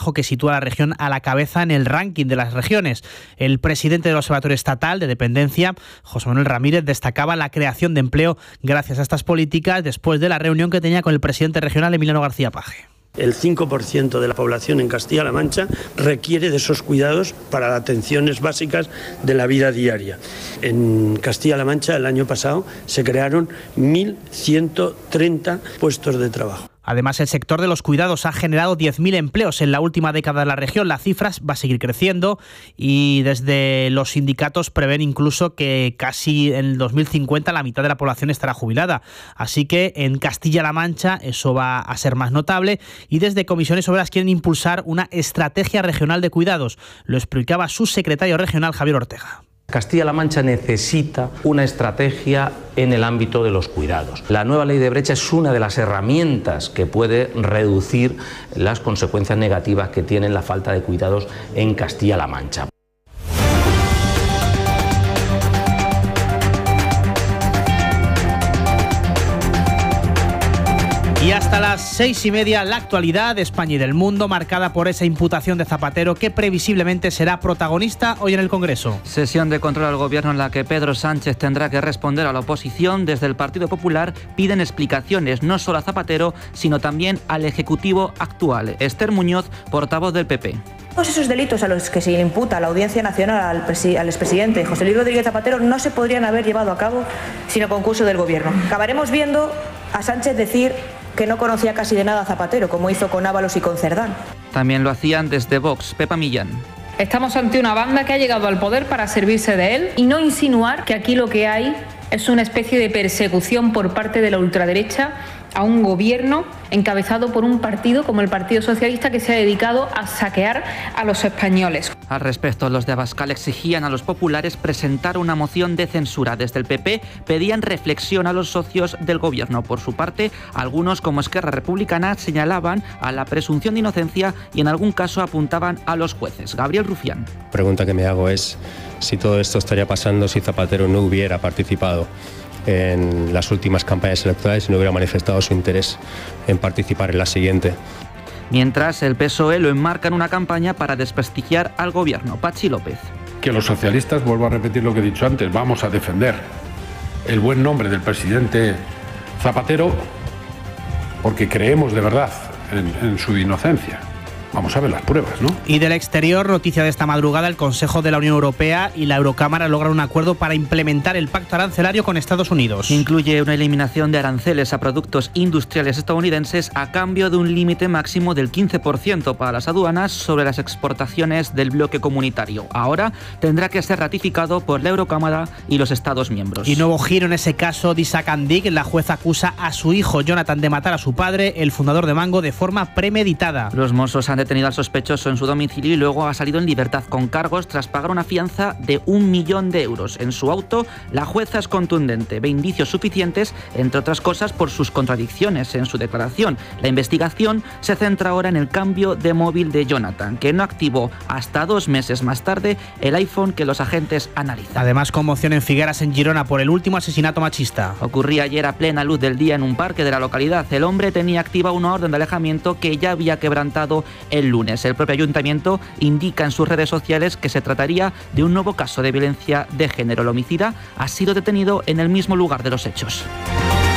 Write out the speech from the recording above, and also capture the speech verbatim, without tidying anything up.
trabajo que sitúa a la región a la cabeza en el ranking de las regiones. El presidente del Observatorio Estatal de Dependencia, José Manuel Ramírez, destacaba la creación de empleo gracias a estas políticas después de la reunión que tenía con el presidente regional Emiliano García Paje. El cinco por ciento de la población en Castilla-La Mancha requiere de esos cuidados para las atenciones básicas de la vida diaria. En Castilla-La Mancha el año pasado se crearon mil ciento treinta puestos de trabajo. Además, el sector de los cuidados ha generado diez mil empleos en la última década de la región. La cifra va a seguir creciendo y desde los sindicatos prevén incluso que casi en el dos mil cincuenta la mitad de la población estará jubilada. Así que en Castilla-La Mancha eso va a ser más notable y desde Comisiones Obreras quieren impulsar una estrategia regional de cuidados. Lo explicaba su secretario regional, Javier Ortega. Castilla-La Mancha necesita una estrategia en el ámbito de los cuidados. La nueva ley de brecha es una de las herramientas que puede reducir las consecuencias negativas que tiene la falta de cuidados en Castilla-La Mancha. Y hasta las seis y media, la actualidad de España y del mundo, marcada por esa imputación de Zapatero que previsiblemente será protagonista hoy en el Congreso. Sesión de control al Gobierno en la que Pedro Sánchez tendrá que responder a la oposición. Desde el Partido Popular piden explicaciones no solo a Zapatero, sino también al Ejecutivo actual. Esther Muñoz, portavoz del P P. Todos esos delitos a los que se le imputa a la Audiencia Nacional al, presi al expresidente José Luis Rodríguez Zapatero no se podrían haber llevado a cabo sin el concurso del Gobierno. Acabaremos viendo a Sánchez decir que no conocía casi de nada a Zapatero, como hizo con Ábalos y con Cerdán. También lo hacían desde Vox. Pepa Millán. Estamos ante una banda que ha llegado al poder para servirse de él y no insinuar que aquí lo que hay es una especie de persecución por parte de la ultraderecha a un gobierno encabezado por un partido como el Partido Socialista que se ha dedicado a saquear a los españoles. Al respecto, los de Abascal exigían a los populares presentar una moción de censura. Desde el P P pedían reflexión a los socios del gobierno. Por su parte, algunos como Esquerra Republicana señalaban a la presunción de inocencia y en algún caso apuntaban a los jueces. Gabriel Rufián. La pregunta que me hago es si todo esto estaría pasando si Zapatero no hubiera participado en las últimas campañas electorales y no hubiera manifestado su interés en participar en la siguiente. Mientras, el P S O E lo enmarca en una campaña para desprestigiar al gobierno. Pachi López. Que los socialistas, vuelvo a repetir lo que he dicho antes, vamos a defender el buen nombre del presidente Zapatero porque creemos de verdad en, en su inocencia. Vamos a ver las pruebas, ¿no? Y del exterior, noticia de esta madrugada, el Consejo de la Unión Europea y la Eurocámara logran un acuerdo para implementar el pacto arancelario con Estados Unidos. Incluye una eliminación de aranceles a productos industriales estadounidenses a cambio de un límite máximo del quince por ciento para las aduanas sobre las exportaciones del bloque comunitario. Ahora tendrá que ser ratificado por la Eurocámara y los Estados miembros. Y nuevo giro en ese caso de Isaac Andic. La jueza acusa a su hijo Jonathan de matar a su padre, el fundador de Mango, de forma premeditada. Los Mossos han detenido al sospechoso en su domicilio y luego ha salido en libertad con cargos tras pagar una fianza de un millón de euros. En su auto, la jueza es contundente, ve indicios suficientes, entre otras cosas por sus contradicciones en su declaración. La investigación se centra ahora en el cambio de móvil de Jonathan, que no activó hasta dos meses más tarde el iPhone que los agentes analizan. Además, conmoción en Figueras, en Girona, por el último asesinato machista. Ocurría ayer a plena luz del día en un parque de la localidad. El hombre tenía activa una orden de alejamiento que ya había quebrantado el lunes. El propio ayuntamiento indica en sus redes sociales que se trataría de un nuevo caso de violencia de género. El homicida ha sido detenido en el mismo lugar de los hechos.